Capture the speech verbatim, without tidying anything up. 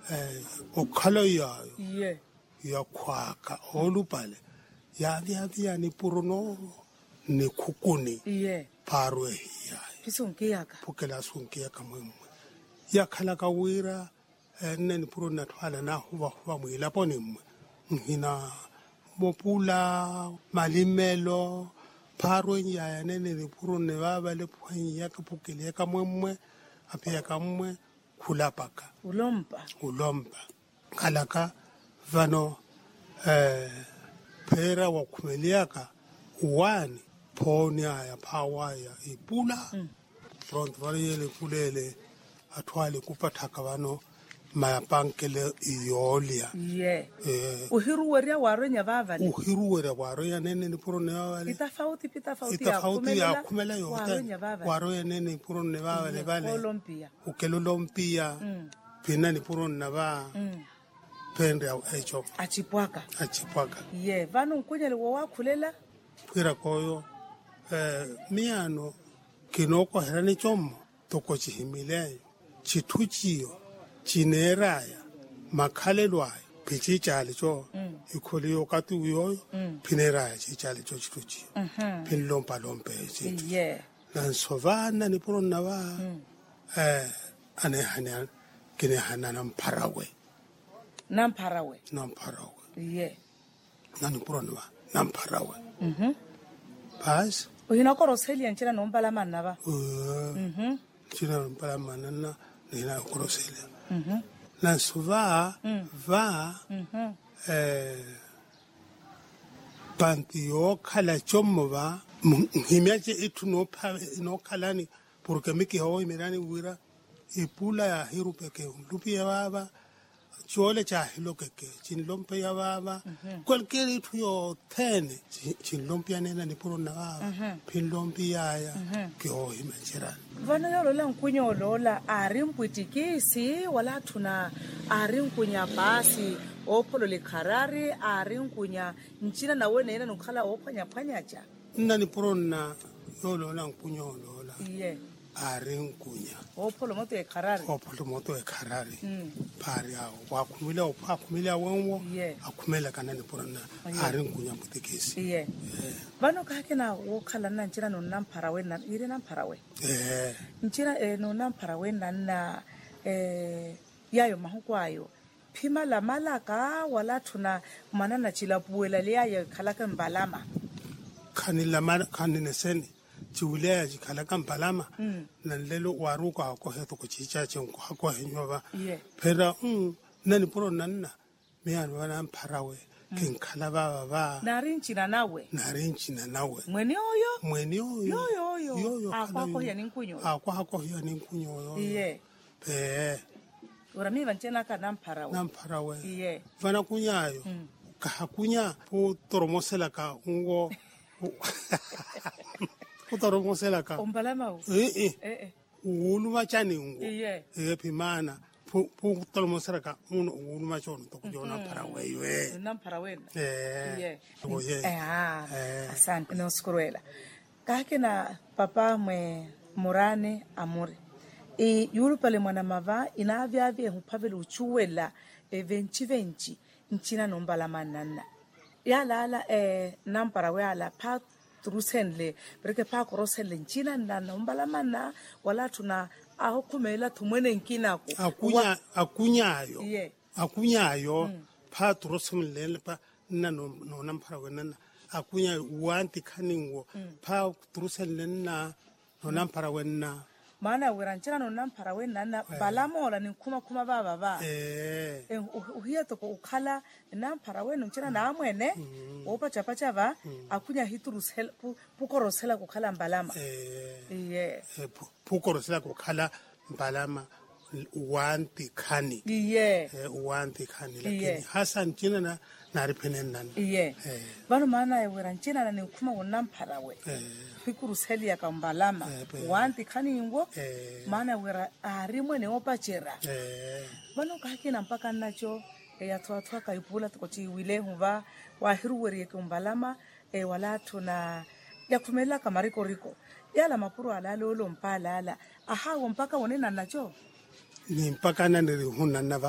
eh okhala yayo Ye. ya khwaka olupale ya ya ya ni purono ni khukuni Ye. parwe ya Pisonke yaka. pokela sunke ya kamwe ya khala ka wira nne ni purona thwala na huwa huwa mwila pone mwe ngina mopula malimelo parwe ya nene ni purone baba le phwanya ya ka pokele ya kamwe mwe apya kamwe khulapaka Ulompa. ulomba kalaka vano eh phera wa khumeliaka uwani phone aya phawa ya ipula front variele kulele athwale kupathaka vano mayapankele iolia Ye. eh Uhiruweria waronya baba le. uhiruwere waro ya nene ni purone wale Itafauti pitafauti ya itafauti ya kumelela. khumela Waronya yote baba. waro ya nene purone wale vale Olompia. ukelolompia phina ni purone na ba Mm. pendre ya echo Achipwaka. achipaka Ye. Vano nkunyele wa wakulela. pira koyo eh miano kinoko herani chomo toko chihimileyo chithuchiyo chineraya makhalelwayo phichichali cho ikholiyo kati uyoyo phineraya chichali cho chithuchiyo phinlompa lompe chitu Ye. nansovana ni purona ba eh ane hanya kine hanana mpharawe Namparawe. nampharawe Ye. nani purona ba nampharawe Mhm. bas Uhina koroseli yanchira nombala manaba. uh Mhm. china para manana nina korosela Mhm. na suva va Mhm. eh pantio khala chomova ngimyache itu no pha no khalani porque miki hoy mirani wira ipula ya hirupeke lupi ya baba chole cha hilokeke chinlompe ya baba cualquier itu yo tene chinlompe nena ni puro na baba pinlompe ya ya ke hoy machirani Vano yolo la nkunyo lola ari mpwitikisi wala tuna ari nkunya basi opolo le kharari ari nkunya nchina na wena ina nukhala ophanya phanya cha. nna ni puro na yolo na nkunyo lola Ye. ari nkunya Opolo moto e kharari. opolo moto e kharari Mm. phari ya wa khumile o pha khumile wenwo Yeah. akhumela kana ni puro na Yeah. ari nkunya mputekisi Ye. Vano kake na wokhala na nchina no namparawe na ire namparawe. eh Nchina eh, no namparawe na na eh yayo mahukwayo. Phima la malaka wala tuna manana chila puela le ya khalaka mbalama. khani lama khani nesene chiwile jikhala kampalama na lelo waruka ko heto ko chicha chen ko ko henyoba Yeah. phera um nani puro nanna me an wana mpharawe ken khala ba ba Nari nchina nawe. na renchi na nawe Mwene oyo. mweni oyo Yo, yo, yo. Akwa ko ya ninkunyo. akwa ko ya ninkunyo yo Iye. eh Urami vanchena ka namparawe. na mpharawe Iye. vana kunyayo ka hakunya po toromosela ka ngo po toromosela ka Ombalama o. eh eh Eh eh. ulu machani ngo Iye. eh pimana po po toromosela ka uno ulu machono to kujona pharawe ywe Namparawe. eh Iye. oye Eh ah. Eh. Asante no sikuruela. Kake na papa mwe Murane Amuri. E yulu pale mwana mava inavya avya hupavele uchuwela e venchi venchi nchina nombala manana. Ya lala e namparawe ala pa trusenle bereke pa korosenle nchina na nombala mana wala tuna aho kumela tumwene nkina ku. akunya akunyayo Iye. akunyayo pha trosimlele pa nna no no namphara wenana akunya wanti khaningo pha troselele nna no namphara wenna Mana wiranchina no namparawe nana balamola ni kuma kuma baba ba. eh Eh, uhia toko ukhala namparawe nchina na amwene opa chapa chava akunya hiturusela pukorosela kukhala mbalama. eh Iye. phukorosela ko khala mbalama wanti khani Iye. eh wanti khani Iye. lakini hasan china na nari phenen nan Iye. eh Vano mana wiranchina na ni kuma unamparawe. eh Hikuruseli ya kambalama. Eh, pe. Wanti khani ingo. eh Mana wira arimwe ne opa chera. eh Vano kake na mpaka nacho e ya toa toa kaipula tuko chi wile huva wa hiru weri yake umbalama e wala tuna ya kumela kamariko riko ya la mapuru ala lolo mpala ala aha mpaka wone na nacho ni mpaka na ni hunna na